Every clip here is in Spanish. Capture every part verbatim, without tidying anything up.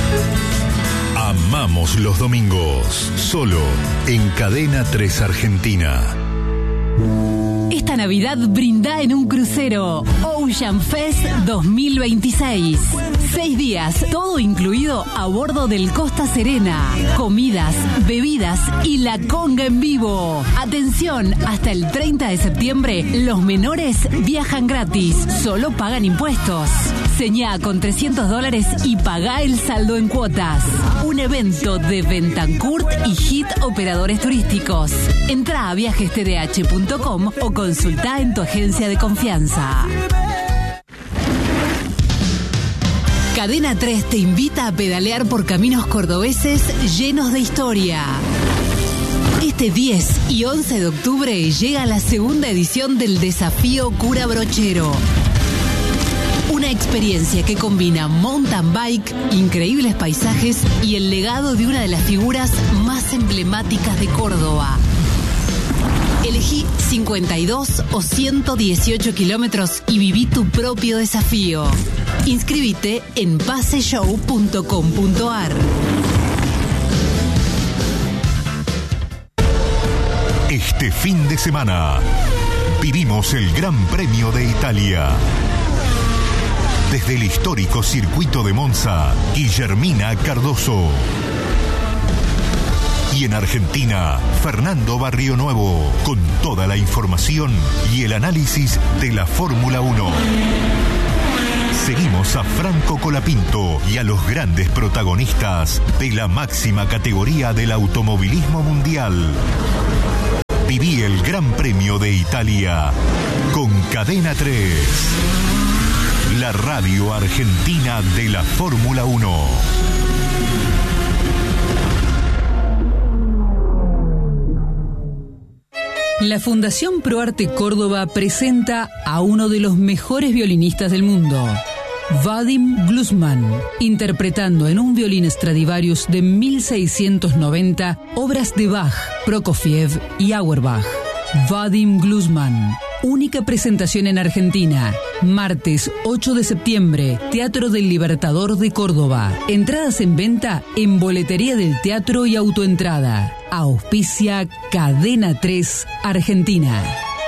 Amamos los domingos, solo en Cadena tres Argentina. Esta Navidad brinda en un crucero Ocean Fest dos mil veintiséis. Seis días, todo incluido a bordo del Costa Serena. Comidas, bebidas y la conga en vivo. Atención, hasta el treinta de septiembre los menores viajan gratis, solo pagan impuestos. Señá con trescientos dólares y pagá el saldo en cuotas. Un evento de Bentancourt y Hit Operadores Turísticos. Entrá a viajes t d h punto com o consultá en tu agencia de confianza. Cadena tres te invita a pedalear por caminos cordobeses llenos de historia. Este diez y once de octubre llega la segunda edición del Desafío Cura Brochero. Una experiencia que combina mountain bike, increíbles paisajes y el legado de una de las figuras más emblemáticas de Córdoba. Elegí cincuenta y dos o ciento dieciocho kilómetros y viví tu propio desafío. Inscríbete en paseshow punto com punto a r. Este fin de semana vivimos el Gran Premio de Italia. Desde el histórico circuito de Monza, Guillermina Cardoso. Y en Argentina, Fernando Barrionuevo, con toda la información y el análisis de la Fórmula uno. Seguimos a Franco Colapinto y a los grandes protagonistas de la máxima categoría del automovilismo mundial. Viví el Gran Premio de Italia con Cadena tres. La radio argentina de la Fórmula uno. La Fundación ProArte Córdoba presenta a uno de los mejores violinistas del mundo, Vadim Glusman, interpretando en un violín Stradivarius de mil seiscientos noventa obras de Bach, Prokofiev y Auerbach. Vadim Glusman. Única presentación en Argentina. Martes ocho de septiembre, Teatro del Libertador de Córdoba. Entradas en venta en Boletería del Teatro y Autoentrada. Auspicia Cadena tres Argentina.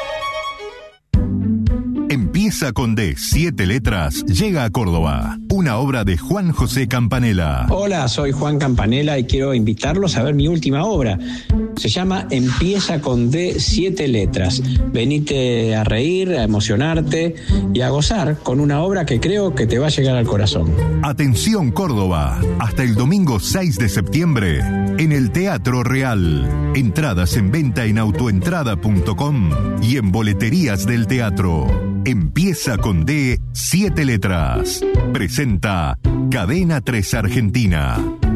Empieza con D, siete letras, llega a Córdoba. Una obra de Juan José Campanella. Hola, soy Juan Campanella y quiero invitarlos a ver mi última obra. Se llama Empieza con D, siete letras. Venite a reír, a emocionarte y a gozar con una obra que creo que te va a llegar al corazón. Atención Córdoba, hasta el domingo seis de septiembre en el Teatro Real. Entradas en venta en autoentrada punto com y en boleterías del teatro. Empieza con D, siete letras. Presenta Cadena tres Argentina.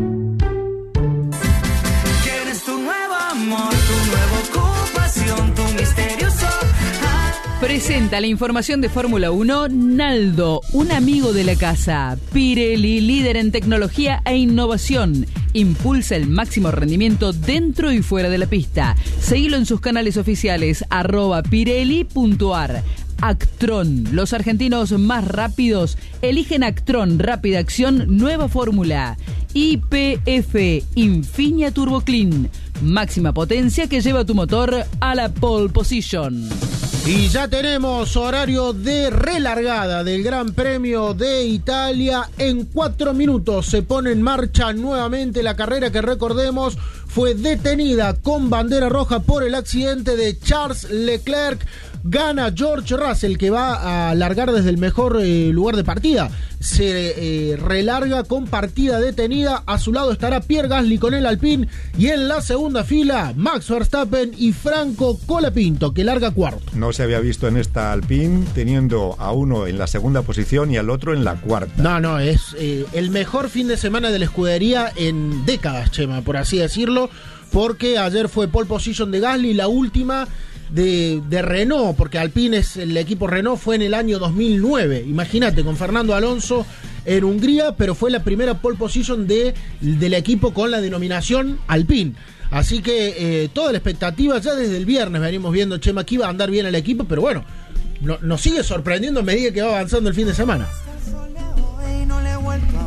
¿Quieres tu nuevo amor, tu nueva ocupación, tu misterioso? Presenta la información de Fórmula uno Naldo, un amigo de la casa. Pirelli, líder en tecnología e innovación. Impulsa el máximo rendimiento dentro y fuera de la pista. Seguilo en sus canales oficiales, arroba pirelli punto a r. Actron, los argentinos más rápidos eligen Actron, rápida acción, nueva fórmula. Y P F, Infinia Turbo Clean, máxima potencia que lleva tu motor a la pole position. Y ya tenemos horario de relargada del Gran Premio de Italia. En cuatro minutos se pone en marcha nuevamente la carrera que, recordemos, fue detenida con bandera roja por el accidente de Charles Leclerc. Gana George Russell, que va a largar desde el mejor eh, lugar de partida. Se eh, relarga con partida detenida. A su lado estará Pierre Gasly con el Alpine. Y en la segunda fila, Max Verstappen y Franco Colapinto, que larga cuarto. No se había visto en esta Alpine teniendo a uno en la segunda posición y al otro en la cuarta. No, no, es eh, el mejor fin de semana de la escudería en décadas, Chema, por así decirlo. Porque ayer fue pole position de Gasly, la última de, de Renault, porque Alpine es el equipo Renault, fue en el año dos mil nueve. Imagínate, con Fernando Alonso en Hungría, pero fue la primera pole position de, del equipo con la denominación Alpine. Así que eh, toda la expectativa, ya desde el viernes venimos viendo, Chema, que iba a andar bien el equipo, pero bueno, no, nos sigue sorprendiendo a medida que va avanzando el fin de semana.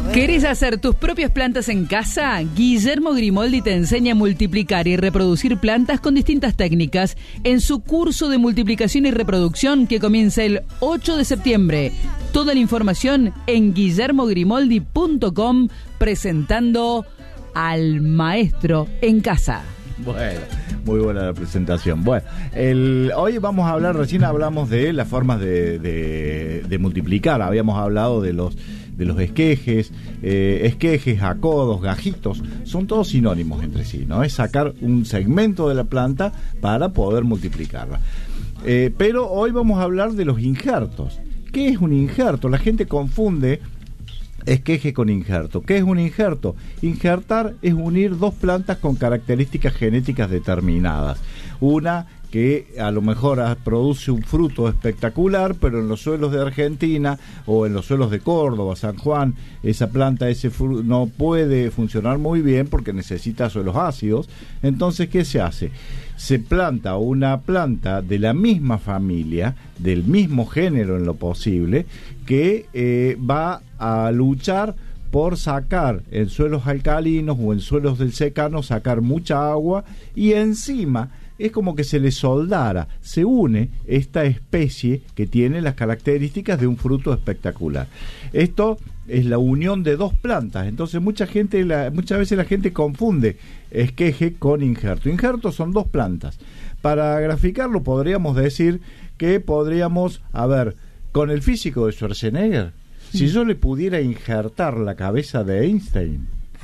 ¿Querés hacer tus propias plantas en casa? Guillermo Grimoldi te enseña a multiplicar y reproducir plantas con distintas técnicas en su curso de multiplicación y reproducción que comienza el ocho de septiembre. Toda la información en guillermo grimoldi punto com, presentando al maestro en casa. Bueno, muy buena la presentación. Bueno, el, hoy vamos a hablar, recién hablamos de las formas de, de, de multiplicar. Habíamos hablado de los de los esquejes, eh, esquejes, acodos, gajitos, son todos sinónimos entre sí, ¿no? Es sacar un segmento de la planta para poder multiplicarla. Eh, pero hoy vamos a hablar de los injertos. ¿Qué es un injerto? La gente confunde esqueje con injerto. ¿Qué es un injerto? Injertar es unir dos plantas con características genéticas determinadas. Una que a lo mejor produce un fruto espectacular, pero en los suelos de Argentina o en los suelos de Córdoba, San Juan, esa planta ese fru- no puede funcionar muy bien porque necesita suelos ácidos. Entonces, ¿qué se hace? Se planta una planta de la misma familia, del mismo género en lo posible, que eh, va a luchar por sacar en suelos alcalinos o en suelos del secano, sacar mucha agua, y encima es como que se le soldara, se une esta especie que tiene las características de un fruto espectacular. Esto es la unión de dos plantas, entonces mucha gente, la, muchas veces la gente confunde esqueje con injerto. Injerto son dos plantas. Para graficarlo podríamos decir que podríamos, a ver, con el físico de Schwarzenegger, si yo le pudiera injertar la cabeza de Einstein,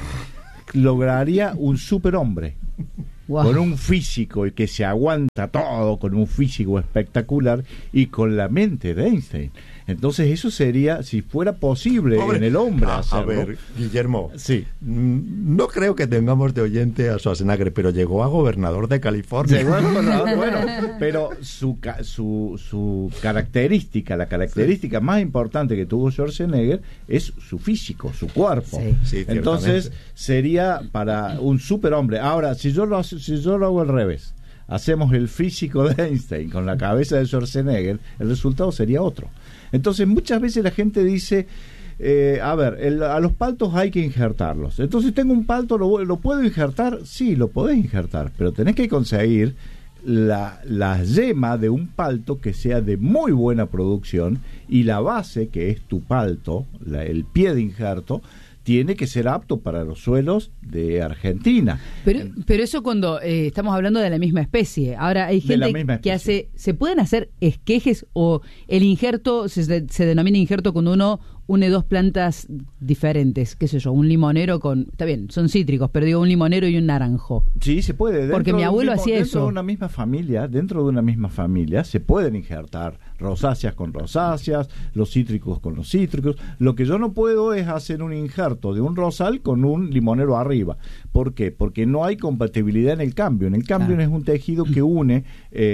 lograría un superhombre. Wow. Con un físico que se aguanta todo, con un físico espectacular y con la mente de Einstein. Entonces eso sería, si fuera posible, Pobre. en el hombre a, hacerlo. A ver, Guillermo, sí. no creo que tengamos de oyente a Schwarzenegger, pero llegó a gobernador de California. Llegó a gobernador, bueno, pero su, su, su característica, la característica sí. más importante que tuvo Schwarzenegger es su físico, su cuerpo. Sí. Sí, entonces sería para un superhombre. Ahora, si yo lo, si yo lo hago al revés, hacemos el físico de Einstein con la cabeza de Schwarzenegger, el resultado sería otro. Entonces muchas veces la gente dice, eh, a ver, el, a los paltos hay que injertarlos. Entonces tengo un palto, ¿lo, lo puedo injertar? Sí, lo podés injertar, pero tenés que conseguir la, la yema de un palto que sea de muy buena producción, y la base, que es tu palto, la, el pie de injerto, tiene que ser apto para los suelos de Argentina. Pero, pero eso cuando eh, estamos hablando de la misma especie. Ahora hay gente que hace, ¿se pueden hacer esquejes o el injerto se, se denomina injerto cuando uno une dos plantas diferentes? ¿Qué sé yo? Un limonero con, está bien, son cítricos, pero digo un limonero y un naranjo. Sí, se puede. Dentro Porque mi abuelo mismo, hacía dentro eso. De una misma familia, dentro de una misma familia se pueden injertar rosáceas con rosáceas, los cítricos con los cítricos. Lo que yo no puedo es hacer un injerto de un rosal con un limonero arriba. ¿Por qué? Porque no hay compatibilidad en el cambio. En el cambio claro. es un tejido que une,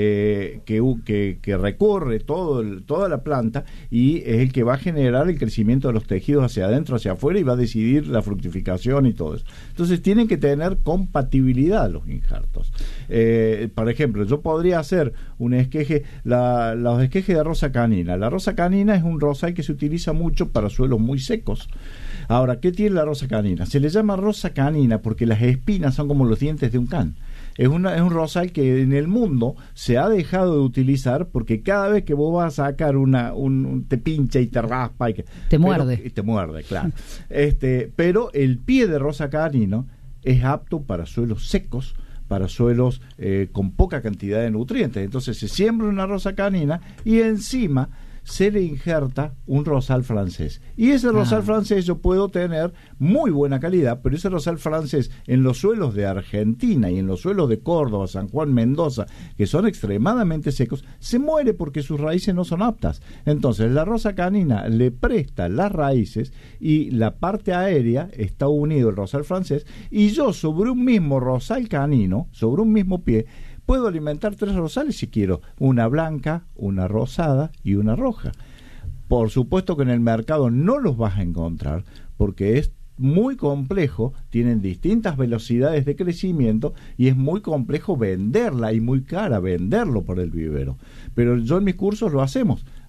eh, que, que, que recorre todo el, toda la planta, y es el que va a generar el crecimiento de los tejidos hacia adentro, hacia afuera, y va a decidir la fructificación y todo eso. Entonces tienen que tener compatibilidad los injertos. Eh, por ejemplo, yo podría hacer un esqueje, la, los esquejes de rosa canina. La rosa canina es un rosal que se utiliza mucho para suelos muy secos. Ahora, ¿qué tiene la rosa canina? Se le llama rosa canina porque las espinas son como los dientes de un can. Es, una, es un rosal que en el mundo se ha dejado de utilizar porque cada vez que vos vas a sacar una, un, un te pincha y te raspa y que, te pero, muerde. Y te muerde, claro. este, pero el pie de rosa canino es apto para suelos secos, para suelos eh, con poca cantidad de nutrientes. Entonces se siembra una rosa canina y encima se le injerta un rosal francés. Y ese rosal ah. francés yo puedo tener muy buena calidad, pero ese rosal francés en los suelos de Argentina y en los suelos de Córdoba, San Juan, Mendoza, que son extremadamente secos, se muere porque sus raíces no son aptas. Entonces la rosa canina le presta las raíces y la parte aérea está unido el rosal francés, y yo sobre un mismo rosal canino, sobre un mismo pie, puedo alimentar tres rosales si quiero, una blanca, una rosada y una roja. Por supuesto que en el mercado no los vas a encontrar porque es muy complejo, tienen distintas velocidades de crecimiento y es muy complejo venderla y muy cara venderlo por el vivero. Pero yo en mis cursos lo hacemos.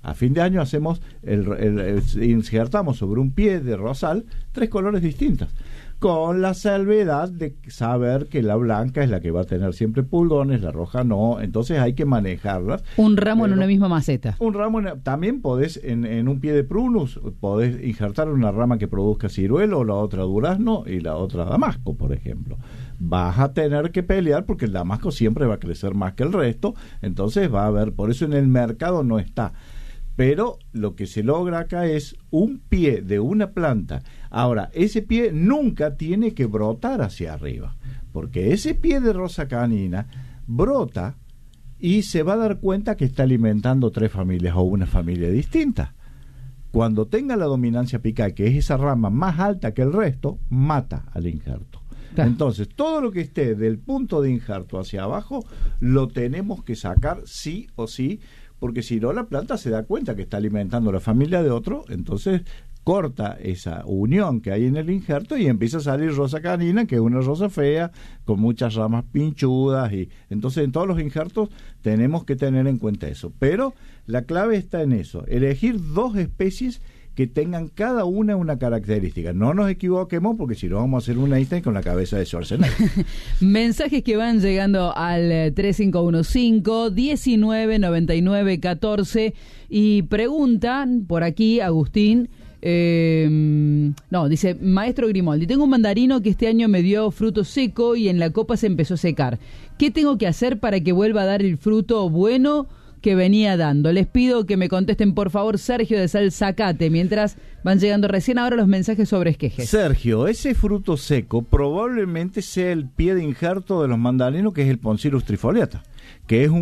A fin de año hacemos el, el, el, insertamos sobre un pie de rosal tres colores distintos, con la salvedad de saber que la blanca es la que va a tener siempre pulgones, la roja no, entonces hay que manejarlas. Un ramo en una misma maceta. Un ramo, en, también podés, en, en un pie de prunus, podés injertar una rama que produzca ciruelo, la otra durazno y la otra damasco, por ejemplo. Vas a tener que pelear porque el damasco siempre va a crecer más que el resto, entonces va a haber, por eso en el mercado no está. Pero lo que se logra acá es un pie de una planta. Ahora, ese pie nunca tiene que brotar hacia arriba, porque ese pie de rosa canina brota y se va a dar cuenta que está alimentando tres familias o una familia distinta. Cuando tenga la dominancia apical, que es esa rama más alta que el resto, mata al injerto. Claro. Entonces, todo lo que esté del punto de injerto hacia abajo, lo tenemos que sacar sí o sí, porque si no la planta se da cuenta que está alimentando la familia de otro, entonces corta esa unión que hay en el injerto y empieza a salir rosa canina, que es una rosa fea, con muchas ramas pinchudas, y entonces en todos los injertos tenemos que tener en cuenta eso. Pero la clave está en eso, elegir dos especies que tengan cada una una característica. No nos equivoquemos porque si no vamos a hacer un Einstein con la cabeza de Schwarzenegger. Mensajes que van llegando al tres cinco uno cinco, diecinueve noventa y nueve catorce y preguntan por aquí, Agustín, eh, no, dice, maestro Grimoldi, tengo un mandarino que este año me dio fruto seco y en la copa se empezó a secar. ¿Qué tengo que hacer para que vuelva a dar el fruto bueno que venía dando? Les pido que me contesten, por favor, Sergio de Salzacate, mientras van llegando recién ahora los mensajes sobre esquejes. Sergio, ese fruto seco probablemente sea el pie de injerto de los mandarinos, que es el Poncirus trifoliata, que es un